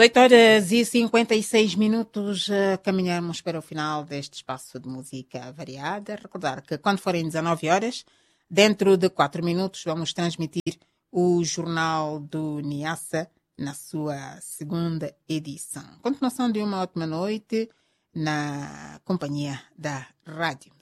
18 horas e 56 minutos, caminhamos para o final deste espaço de música variada. Recordar que quando forem 19 horas, dentro de 4 minutos, vamos transmitir o Jornal do Niassa na sua segunda edição. Continuação de uma ótima noite na companhia da rádio.